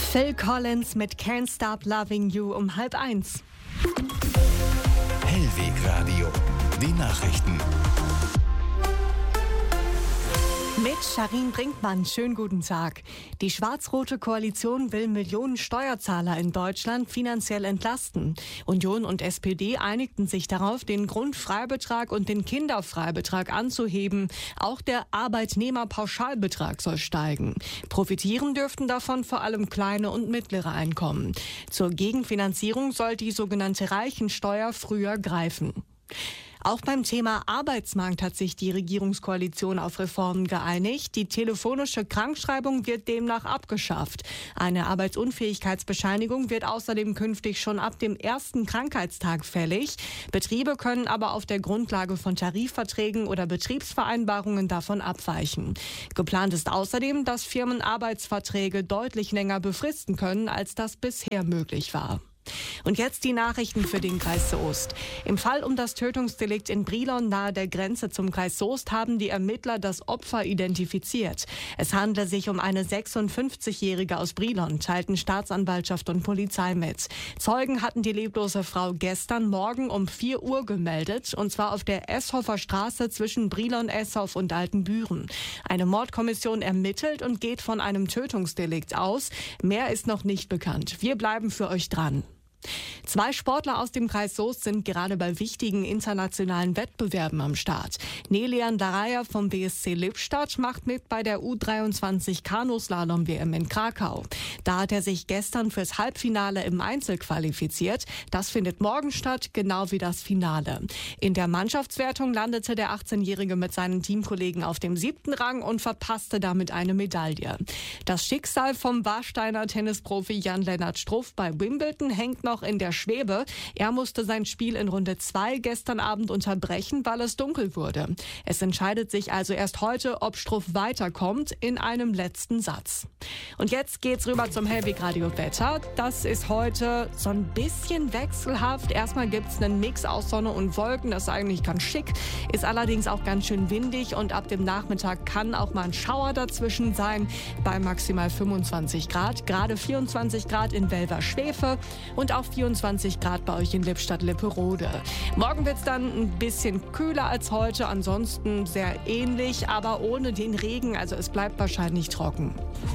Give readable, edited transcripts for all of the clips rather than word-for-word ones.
Phil Collins mit Can't Stop Loving You um 12:30. Hellwegradio, die Nachrichten. Mit Sharin Brinkmann, schönen guten Tag. Die schwarz-rote Koalition will Millionen Steuerzahler in Deutschland finanziell entlasten. Union und SPD einigten sich darauf, den Grundfreibetrag und den Kinderfreibetrag anzuheben. Auch der Arbeitnehmerpauschalbetrag soll steigen. Profitieren dürften davon vor allem kleine und mittlere Einkommen. Zur Gegenfinanzierung soll die sogenannte Reichensteuer früher greifen. Auch beim Thema Arbeitsmarkt hat sich die Regierungskoalition auf Reformen geeinigt. Die telefonische Krankschreibung wird demnach abgeschafft. Eine Arbeitsunfähigkeitsbescheinigung wird außerdem künftig schon ab dem ersten Krankheitstag fällig. Betriebe können aber auf der Grundlage von Tarifverträgen oder Betriebsvereinbarungen davon abweichen. Geplant ist außerdem, dass Firmen Arbeitsverträge deutlich länger befristen können, als das bisher möglich war. Und jetzt die Nachrichten für den Kreis Soest. Im Fall um das Tötungsdelikt in Brilon nahe der Grenze zum Kreis Soest haben die Ermittler das Opfer identifiziert. Es handle sich um eine 56-Jährige aus Brilon, teilten Staatsanwaltschaft und Polizei mit. Zeugen hatten die leblose Frau gestern Morgen um 4 Uhr gemeldet, und zwar auf der Eshofer Straße zwischen Brilon-Eshof und Altenbüren. Eine Mordkommission ermittelt und geht von einem Tötungsdelikt aus. Mehr ist noch nicht bekannt. Wir bleiben für euch dran. 2 Sportler aus dem Kreis Soest sind gerade bei wichtigen internationalen Wettbewerben am Start. Nelian Daraya vom BSC Lippstadt macht mit bei der U23 Kanuslalom-WM in Krakau. Da hat er sich gestern fürs Halbfinale im Einzel qualifiziert. Das findet morgen statt, genau wie das Finale. In der Mannschaftswertung landete der 18-Jährige mit seinen Teamkollegen auf dem 7. Rang und verpasste damit eine Medaille. Das Schicksal vom Warsteiner Tennisprofi Jan-Lennart Struff bei Wimbledon hängt noch in der Schwebe. Er musste sein Spiel in Runde 2 gestern Abend unterbrechen, weil es dunkel wurde. Es entscheidet sich also erst heute, ob Struff weiterkommt, in einem letzten Satz. Und jetzt geht's rüber zum Hellwegradio-Wetter. Das ist heute so ein bisschen wechselhaft. Erstmal gibt's einen Mix aus Sonne und Wolken. Das ist eigentlich ganz schick, ist allerdings auch ganz schön windig, und ab dem Nachmittag kann auch mal ein Schauer dazwischen sein bei maximal 25 Grad. Gerade 24 Grad in Welver-Schwefe und auch 24 Grad bei euch in Lippstadt-Lipperode. Morgen wird es dann ein bisschen kühler als heute, ansonsten sehr ähnlich, aber ohne den Regen, also es bleibt wahrscheinlich trocken.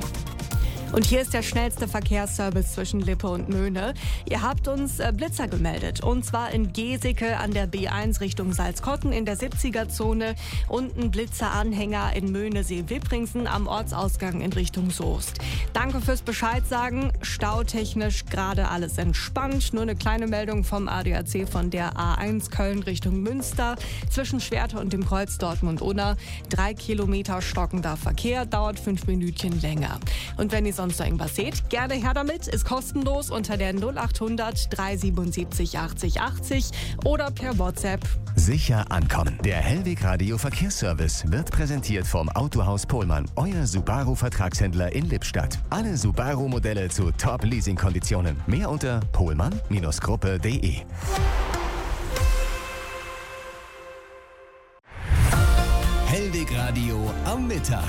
Und hier ist der schnellste Verkehrsservice zwischen Lippe und Möhne. Ihr habt uns Blitzer gemeldet. Und zwar in Geseke an der B1 Richtung Salzkotten in der 70er-Zone. Und ein Blitzeranhänger in Möhnesee-Wippringsen am Ortsausgang in Richtung Soest. Danke fürs Bescheid sagen. Stautechnisch gerade alles entspannt. Nur eine kleine Meldung vom ADAC von der A1 Köln Richtung Münster. Zwischen Schwerte und dem Kreuz Dortmund-Unna. 3 Kilometer stockender Verkehr, dauert 5 Minütchen länger. Und wenn ihr sonst noch irgendwas seht, gerne her damit, ist kostenlos unter der 0800 377 80 80 oder per WhatsApp. Sicher ankommen. Der Hellwegradio Verkehrsservice wird präsentiert vom Autohaus Pohlmann, euer Subaru-Vertragshändler in Lippstadt. Alle Subaru-Modelle zu Top-Leasing-Konditionen. Mehr unter pohlmann-gruppe.de. Hellwegradio am Mittag.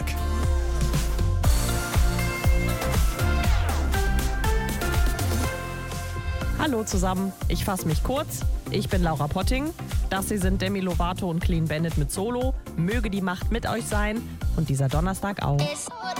Hallo zusammen, ich fasse mich kurz. Ich bin Laura Potting. Das hier sind Demi Lovato und Clean Bandit mit Solo. Möge die Macht mit euch sein und dieser Donnerstag auch.